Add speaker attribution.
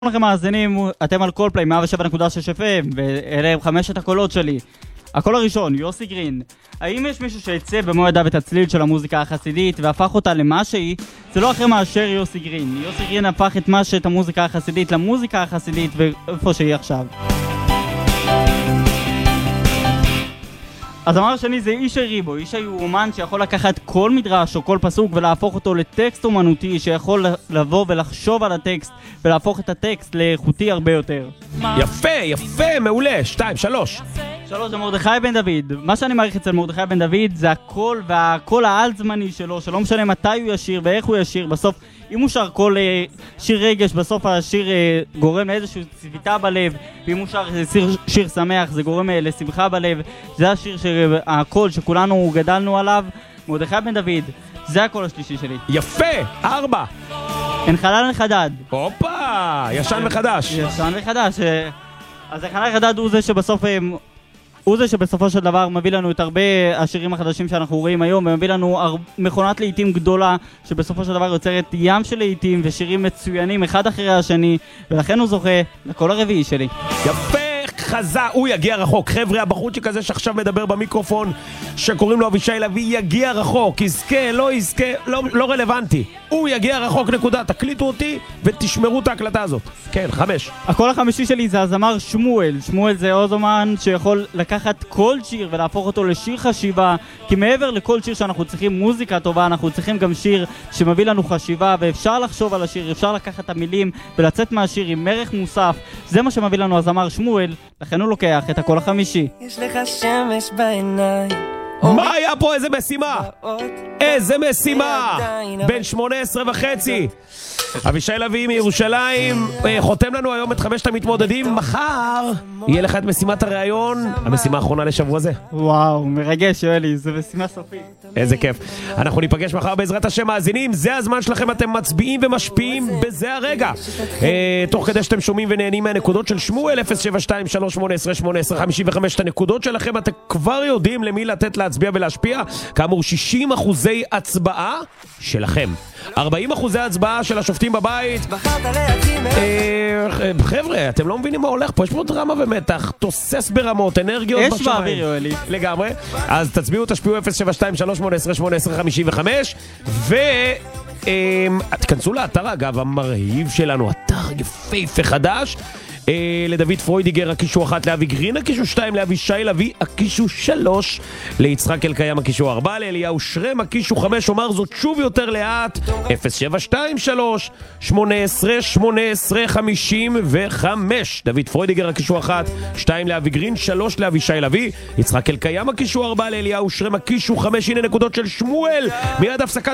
Speaker 1: לכם מאזינים, אתם על קולפליי 107.6 FM ואלה הם 5 הקולות שלי. הקול הראשון, יוסי גרין. האם יש מישהו שהצא במו ידיו את הצליל של המוזיקה החסידית והפך אותה למה שהיא? זה לא אחר מאשר יוסי גרין. יוסי גרין הפך את המוזיקה החסידית למוזיקה החסידית ואיפה שהיא עכשיו. אז המאמר השני זה איש ריבו. איש הוא אומן שיכול לקחת כל מדרש או כל פסוק ולהפוך אותו לטקסט אומנותי שיכול לבוא ולחשוב על הטקסט ולהפוך את הטקסט לאיכותי הרבה יותר.
Speaker 2: יפה, מעולה. 2, 3.
Speaker 1: 3 זה מרדכי בן דוד. מה שאני מעריך אצל מרדכי בן דוד זה הקול והקול העל זמני שלו, שלא משנה מתי הוא ישיר ואיך הוא ישיר. בסוף אם הוא שר כל שיר רגש, בסוף השיר גורם לאיזושהי צביטה בלב, ואם הוא שר שיר שמח זה גורם לשמחה בלב. זה השיר הקול שכולנו גדלנו עליו. מרדכי בן דוד, זה הקול השלישי שלי.
Speaker 2: יפה, 4.
Speaker 1: אין חלל נחדד.
Speaker 2: הופה, ישן וחדש.
Speaker 1: ישן וחדש. אז אין חלל נחדד הוא זה שבסופו של דבר מביא לנו את הרבה השירים החדשים שאנחנו רואים היום, ומביא לנו מכונת לעיתים גדולה שבסופו של דבר יוצרת ים של לעיתים ושירים מצוינים אחד אחרי השני, ולכן הוא זוכה לקול הרביעי שלי.
Speaker 2: יפה, חזה, הוא יגיע רחוק. חבר'ה, הבחורצ'יק הזה שעכשיו מדבר במיקרופון שקוראים לו אבישי לוי יגיע רחוק, יזכה, לא יזכה, לא רלוונטי. הוא יגיע רחוק, נקודה. תקליטו אותי ותשמרו את ההקלטה הזאת. כן, 5.
Speaker 1: הקול החמישי שלי זה הזמר שמואל. שמואל זה עוד אומן שיכול לקחת כל שיר ולהפוך אותו לשיר חשיבה, כי מעבר לכל שיר שאנחנו צריכים מוזיקה טובה, אנחנו צריכים גם שיר שמביא לנו חשיבה, ואפשר לחשוב על השיר, אפשר לקחת את המילים ולצאת מהשיר עם ערך מוסף. זה מה שמביא לנו הזמר שמואל, לכן הוא לוקח את הקול החמישי.
Speaker 3: יש לך שמש בעיניים.
Speaker 2: מה היה פה? איזה משימה בן 18 וחצי. אבישי לוי מירושלים חותם לנו היום את 5 המתמודדים. מחר יהיה לך את משימת הראיון, המשימה האחרונה לשבוע זה.
Speaker 1: וואו, מרגש יואלי, זה משימה סופית.
Speaker 2: איזה כיף. אנחנו ניפגש מחר בעזרת השם. מאזינים, זה הזמן שלכם, אתם מצביעים ומשפיעים בזה הרגע, תוך כדי שאתם שומעים ונהנים מהנקודות של שמואל. 072-318-18-55. את הנקודות שלכם אתם כבר יודעים למי לתת להצביע ולהשפיע. כאמור 60% הצבעה שלכם, 40% הצבעה של השופטים בבית. חבר'ה, אתם לא מבינים מה הולך פה, יש פה דרמה ומתח, תוסס ברמות, אנרגיות בשמיים.
Speaker 1: יש באוויר יואלי.
Speaker 2: לגמרי. אז תצביעו, תשפיעו 072-318-18-55 תכנסו לאתר אגב המרהיב שלנו, אתר יפהפה חדש. לדוד פרוידיגר הקישו 1, לאבי גרין הקישו 2, לאבישי לוי הקישו 3, ליצחק אלקיים הקישו 4, לאליהו שרם הקישו 5. אומר זאת שוב יותר לאט, 072-318-18-55. דוד פרוידיגר הקישו 1, 2 לאבי גרין, 3 לאבישי לוי, יצחק אלקיים הקישו 4, לאליהו שרם הקישו 5. הנה נקודות של שמואל. מיד הפסקת